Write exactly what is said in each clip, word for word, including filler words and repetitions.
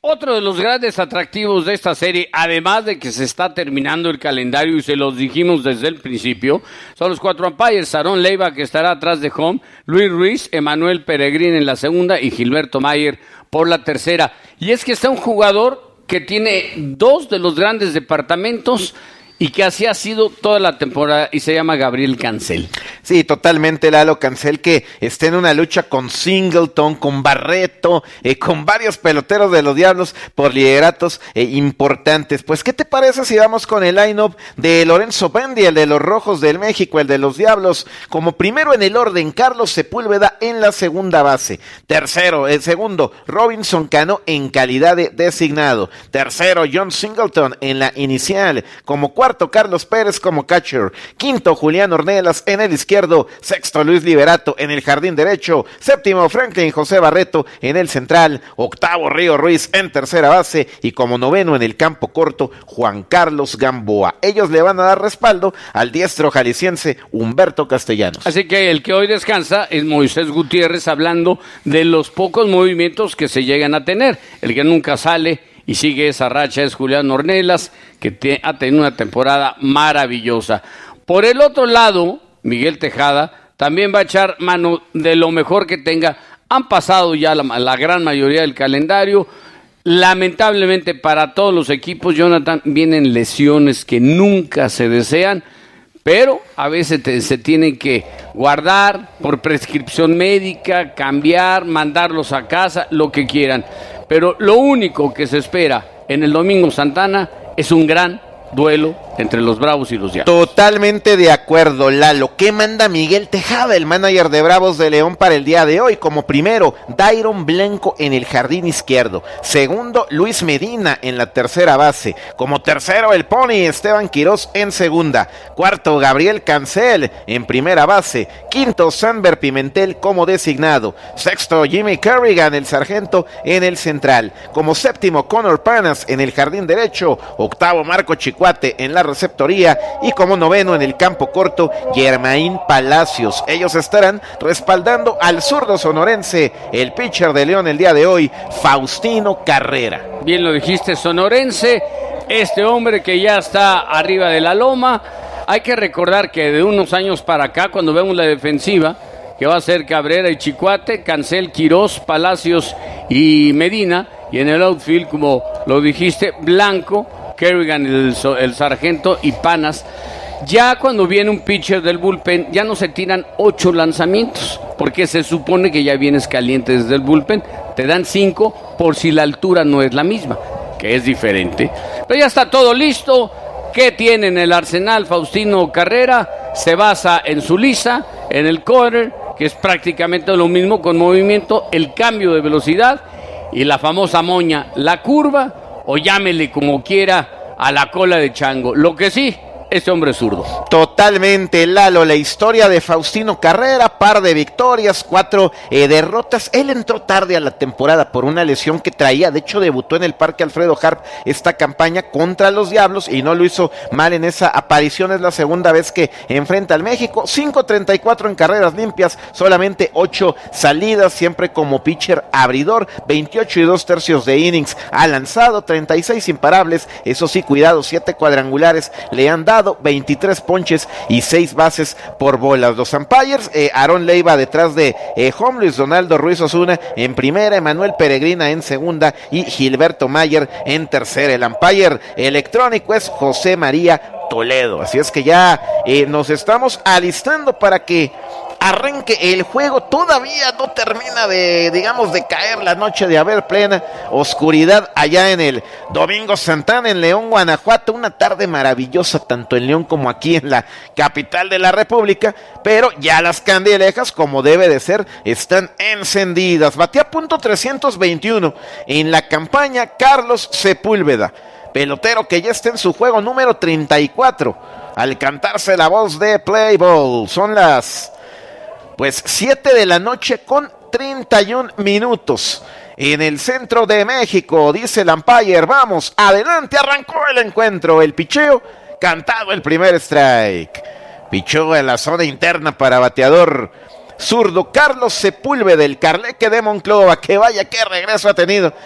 Otro de los grandes atractivos de esta serie, además de que se está terminando el calendario y se los dijimos desde el principio, son los cuatro umpires. Aaron Leiva, que estará atrás de home, Luis Ruiz, Emanuel Peregrín en la segunda y Gilberto Mayer por la tercera. Y es que está un jugador que tiene dos de los grandes departamentos y que así ha sido toda la temporada, y se llama Gabriel Cancel. Sí, totalmente, Lalo Cancel, que está en una lucha con Singleton, con Barreto, eh, con varios peloteros de los Diablos por lideratos eh, importantes. Pues, ¿qué te parece si vamos con el line-up de Lorenzo Bendi, el de los Rojos del México, el de los Diablos? Como primero en el orden, Carlos Sepúlveda en la segunda base. Tercero, el segundo, Robinson Cano en calidad de designado. Tercero, John Singleton en la inicial. Como cuarto, Cuarto, Carlos Pérez como catcher. Quinto, Julián Ornelas en el izquierdo. Sexto, Luis Liberato en el jardín derecho. Séptimo, Franklin José Barreto en el central. Octavo, Río Ruiz en tercera base. Y como noveno en el campo corto, Juan Carlos Gamboa. Ellos le van a dar respaldo al diestro jalisciense Humberto Castellanos. Así que el que hoy descansa es Moisés Gutiérrez, hablando de los pocos movimientos que se llegan a tener. El que nunca sale y sigue esa racha es Julián Ornelas, que te, ha tenido una temporada maravillosa. Por el otro lado, Miguel Tejada también va a echar mano de lo mejor que tenga. Han pasado ya la, la gran mayoría del calendario. Lamentablemente para todos los equipos, Jonathan, vienen lesiones que nunca se desean, pero a veces te, se tienen que guardar por prescripción médica, cambiar, mandarlos a casa, lo que quieran. Pero lo único que se espera en el Domingo Santana es un gran duelo entre los Bravos y los Diablos. Totalmente de acuerdo, Lalo. ¿Qué manda Miguel Tejada, el manager de Bravos de León, para el día de hoy? Como primero, Dairon Blanco en el jardín izquierdo. Segundo, Luis Medina en la tercera base. Como tercero, el Pony Esteban Quirós en segunda. Cuarto, Gabriel Cancel en primera base. Quinto, Sanber Pimentel como designado. Sexto, Jimmy Kerrigan, el sargento, en el central. Como séptimo, Connor Panas en el jardín derecho. Octavo, Marco Chicuate en la receptoría, y como noveno en el campo corto, Germain Palacios. Ellos estarán respaldando al zurdo sonorense, el pitcher de León el día de hoy, Faustino Carrera. Bien lo dijiste, sonorense, este hombre que ya está arriba de la loma. Hay que recordar que de unos años para acá, cuando vemos la defensiva, que va a ser Cabrera y Chicuate, Cancel, Quirós, Palacios y Medina, y en el outfield, como lo dijiste, Blanco, Kerrigan, el, el sargento, y Panas. Ya cuando viene un pitcher del bullpen, ya no se tiran ocho lanzamientos, porque se supone que ya vienes caliente desde el bullpen. Te dan cinco por si la altura no es la misma, que es diferente. Pero ya está todo listo. ¿Qué tiene en el arsenal Faustino Carrera? Se basa en su lisa, en el quarter, que es prácticamente lo mismo con movimiento, el cambio de velocidad y la famosa moña, la curva, o llámele como quiera, a la cola de chango. Lo que sí, este hombre es zurdo. Totalmente, Lalo. La historia de Faustino Carrera, par de victorias, cuatro eh, derrotas. Él entró tarde a la temporada por una lesión que traía. De hecho, debutó en el Parque Alfredo Harp esta campaña contra los Diablos y no lo hizo mal en esa aparición. Es la segunda vez que enfrenta al México. cinco treinta y cuatro en carreras limpias, solamente ocho salidas, siempre como pitcher abridor. veintiocho y dos tercios de innings ha lanzado, treinta y seis imparables. Eso sí, cuidado, siete cuadrangulares le han dado, veintitrés ponches y seis bases por bolas. Los umpires, eh, Aaron Leiva detrás de eh, home, Luis Donaldo Ruiz Osuna en primera, Emanuel Peregrina en segunda y Gilberto Mayer en tercera. El umpire electrónico es José María Toledo. Así es que ya eh, nos estamos alistando para que arranque el juego. Todavía no termina de, digamos, de caer la noche, de haber plena oscuridad allá en el Domingo Santana, en León, Guanajuato. Una tarde maravillosa tanto en León como aquí en la capital de la República, pero ya las candilejas, como debe de ser, están encendidas. Batea punto trescientos veintiuno en la campaña Carlos Sepúlveda, pelotero que ya está en su juego número treinta y cuatro, al cantarse la voz de Play Ball. Son las pues siete de la noche con treinta y un minutos en el centro de México. Dice el umpire, vamos, adelante, arrancó el encuentro. El picheo, cantado el primer strike. Pichó en la zona interna para bateador zurdo Carlos Sepúlveda, del Carleque de Monclova, que vaya qué regreso ha tenido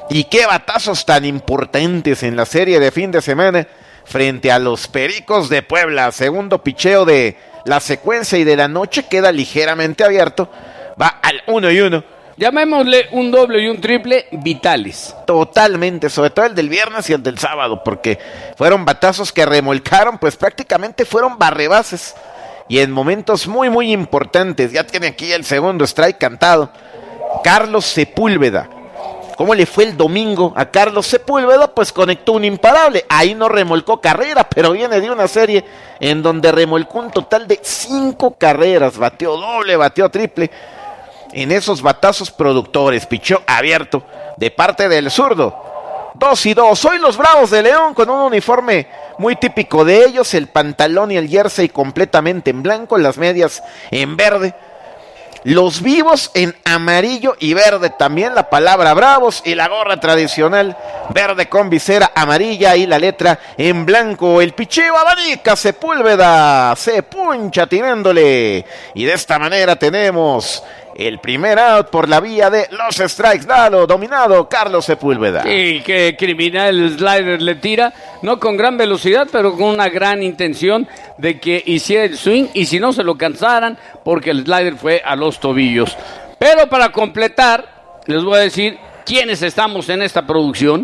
Y qué batazos tan importantes en la serie de fin de semana frente a los Pericos de Puebla. Segundo picheo de la secuencia y de la noche queda ligeramente abierto. Va al uno y uno. Llamémosle un doble y un triple vitales. Totalmente, sobre todo el del viernes y el del sábado, porque fueron batazos que remolcaron, pues prácticamente fueron barrebases. Y en momentos muy, muy importantes. Ya tiene aquí el segundo strike cantado. Carlos Sepúlveda. ¿Cómo le fue el domingo a Carlos Sepúlveda? Pues conectó un imparable. Ahí no remolcó carrera, pero viene de una serie en donde remolcó un total de cinco carreras. Bateó doble, bateó triple. En esos batazos productores, pichó abierto de parte del zurdo. Dos y dos. Hoy los Bravos de León con un uniforme muy típico de ellos. El pantalón y el jersey completamente en blanco, las medias en verde. Los Vivos en amarillo y verde, también la palabra Bravos, y la gorra tradicional verde con visera amarilla y la letra en blanco. El picheo abanica, Sepúlveda se puncha tirándole, y de esta manera tenemos el primer out por la vía de los strikes. Dalo, dominado Carlos Sepúlveda. Sí, qué criminal slider le tira, no con gran velocidad, pero con una gran intención de que hiciera el swing, y si no se lo cansaran, porque el slider fue a los tobillos. Pero para completar, les voy a decir quiénes estamos en esta producción.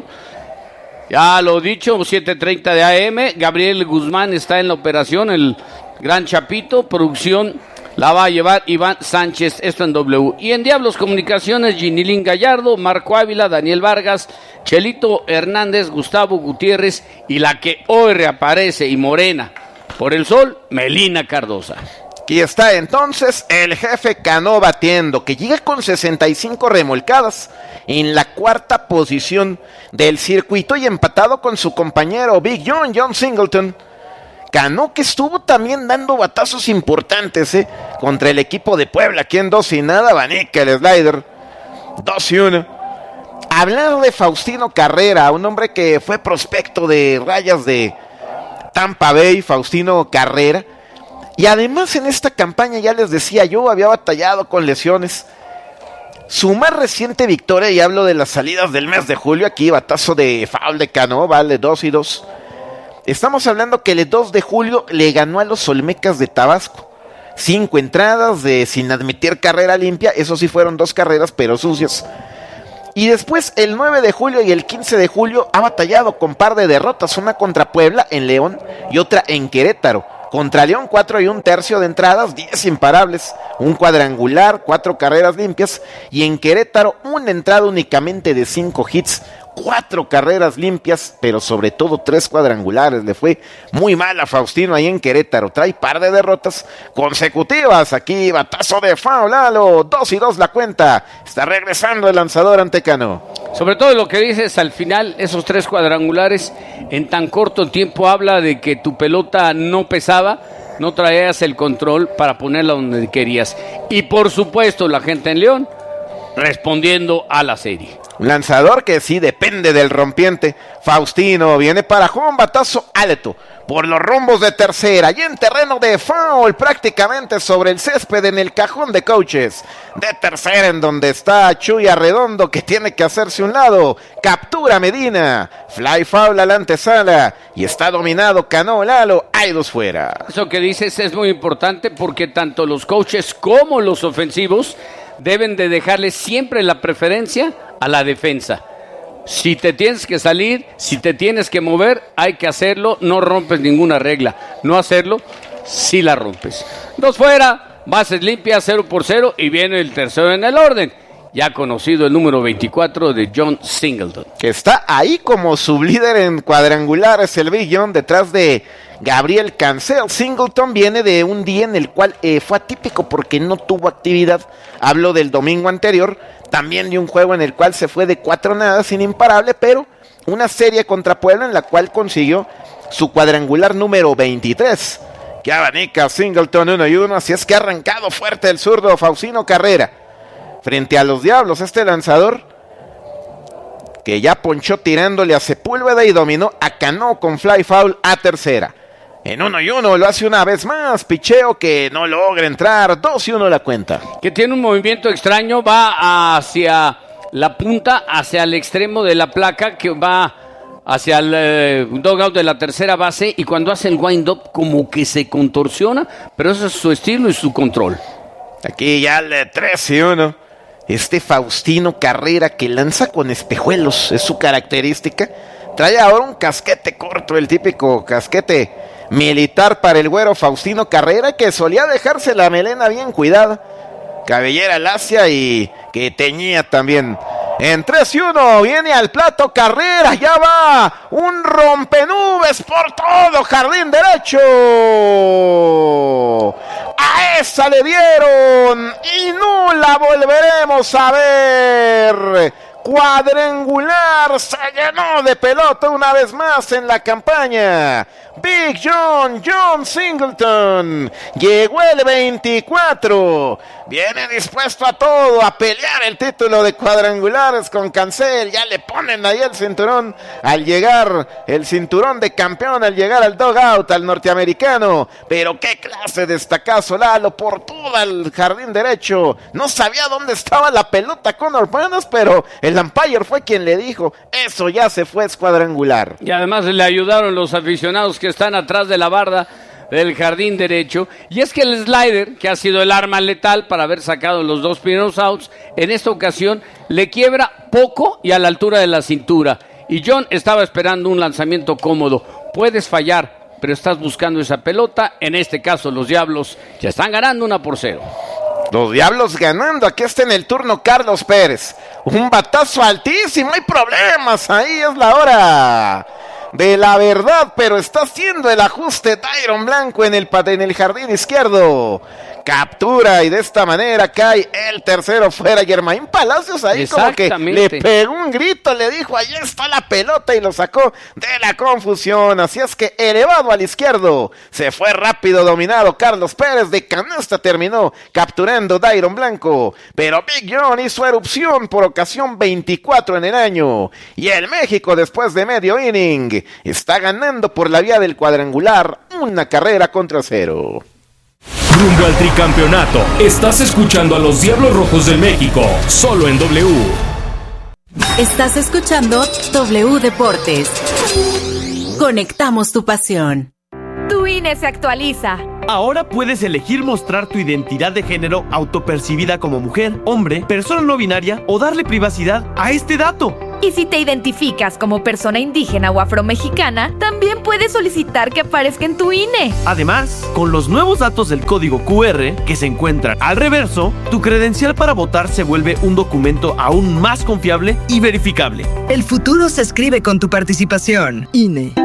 Ya lo dicho, siete treinta de A M, Gabriel Guzmán está en la operación, el gran Chapito, producción la va a llevar Iván Sánchez, esto en W. Y en Diablos Comunicaciones, Ginilín Gallardo, Marco Ávila, Daniel Vargas, Chelito Hernández, Gustavo Gutiérrez, y la que hoy reaparece y morena por el sol, Melina Cardosa. Aquí está entonces el jefe Cano batiendo, que llega con sesenta y cinco remolcadas en la cuarta posición del circuito y empatado con su compañero Big John, John Singleton. Cano que estuvo también dando batazos importantes eh, contra el equipo de Puebla, aquí en dos y nada, abanica el slider, dos y uno. Hablar de Faustino Carrera, un hombre que fue prospecto de Rayas de Tampa Bay, Faustino Carrera, y además en esta campaña, ya les decía yo, había batallado con lesiones. Su más reciente victoria, y hablo de las salidas del mes de julio, aquí batazo de foul de Cano, vale dos y dos. Estamos hablando que el dos de julio le ganó a los Olmecas de Tabasco. Cinco entradas de sin admitir carrera limpia, eso sí fueron dos carreras pero sucias. Y después el nueve de julio y el quince de julio ha batallado con par de derrotas, una contra Puebla en León y otra en Querétaro. Contra León cuatro y un tercio de entradas, diez imparables, un cuadrangular, cuatro carreras limpias, y en Querétaro una entrada únicamente de cinco hits, cuatro carreras limpias, pero sobre todo tres cuadrangulares. Le fue muy mal a Faustino ahí en Querétaro. Trae par de derrotas consecutivas. Aquí batazo de foul, Lalo, dos y dos la cuenta. Está regresando el lanzador ante Cano. Sobre todo lo que dices al final, esos tres cuadrangulares en tan corto tiempo habla de que tu pelota no pesaba, no traías el control para ponerla donde querías. Y por supuesto la gente en León respondiendo a la serie. Un lanzador que sí depende del rompiente. Faustino viene para Juan, batazo alto por los rumbos de tercera y en terreno de foul, prácticamente sobre el césped en el cajón de coaches de tercera, en donde está Chuy Arredondo, que tiene que hacerse un lado. Captura Medina, fly foul a la antesala y está dominado Cano. Lalo, hay dos fuera. Eso que dices es muy importante, porque tanto los coaches como los ofensivos deben de dejarle siempre la preferencia a la defensa. Si te tienes que salir, si te tienes que mover, hay que hacerlo, no rompes ninguna regla. No hacerlo, sí la rompes. Dos fuera, bases limpias, cero por cero, y viene el tercero en el orden. Ya conocido el número veinticuatro de John Singleton, que está ahí como sublíder en cuadrangulares, el Big John, detrás de Gabriel Cancel. Singleton viene de un día en el cual eh, fue atípico porque no tuvo actividad. Hablo del domingo anterior, también de un juego en el cual se fue de cuatro nada sin imparable, pero una serie contra Puebla en la cual consiguió su cuadrangular número veintitrés. Que abanica Singleton uno y uno, así es que ha arrancado fuerte el zurdo Faustino Carrera frente a los Diablos. Este lanzador que ya ponchó tirándole a Sepúlveda y dominó a Cano con fly foul a tercera. En uno y uno lo hace una vez más, picheo que no logra entrar, dos y uno la cuenta. Que tiene un movimiento extraño, va hacia la punta hacia el extremo de la placa que va hacia el eh, dugout de la tercera base, y cuando hace el wind-up como que se contorsiona, pero eso es su estilo y su control. Aquí ya el tres y uno. Este Faustino Carrera que lanza con espejuelos, es su característica. Trae ahora un casquete corto, el típico casquete militar para el güero Faustino Carrera, que solía dejarse la melena bien cuidada, cabellera lacia y que teñía también. En tres y uno viene al plato Carrera, ya va un rompenubes por todo jardín derecho. A esa le dieron y no la volveremos a ver. Cuadrangular, se llenó de pelota una vez más en la campaña. Big John, John Singleton, llegó el veinticuatro, viene dispuesto a todo, a pelear el título de cuadrangulares con Cancel, ya le ponen ahí el cinturón al llegar, el cinturón de campeón al llegar al dugout, al norteamericano, pero qué clase de estacazo Lalo por todo el jardín derecho, no sabía dónde estaba la pelota Conor Burns, pero el umpire fue quien le dijo, eso ya se fue, es cuadrangular. Y además le ayudaron los aficionados que están atrás de la barda del jardín derecho, y es que el slider, que ha sido el arma letal para haber sacado los dos primeros outs, en esta ocasión le quiebra poco y a la altura de la cintura, y John estaba esperando un lanzamiento cómodo. Puedes fallar, pero estás buscando esa pelota. En este caso los Diablos ya están ganando una por cero. Los Diablos ganando, aquí está en el turno Carlos Pérez, un batazo altísimo, hay problemas, ahí es la hora de la verdad, pero está haciendo el ajuste Dairon Blanco en el, en el jardín izquierdo, captura y de esta manera cae el tercero fuera. Germain Palacios ahí como que le pegó un grito, le dijo ahí está la pelota y lo sacó de la confusión, así es que elevado al izquierdo, se fue rápido dominado Carlos Pérez, de canasta terminó capturando Dairon Blanco, pero Big John hizo erupción por ocasión veinticuatro en el año, y el México después de medio inning está ganando por la vía del cuadrangular una carrera contra cero. Rumbo al tricampeonato. Estás escuchando a los Diablos Rojos del México, solo en W. Estás escuchando W Deportes. Conectamos tu pasión. Tu I N E se actualiza. Ahora puedes elegir mostrar tu identidad de género autopercibida como mujer, hombre, persona no binaria o darle privacidad a este dato. Y si te identificas como persona indígena o afromexicana, también puedes solicitar que aparezca en tu I N E. Además, con los nuevos datos del código Q R que se encuentran al reverso, tu credencial para votar se vuelve un documento aún más confiable y verificable. El futuro se escribe con tu participación. I N E.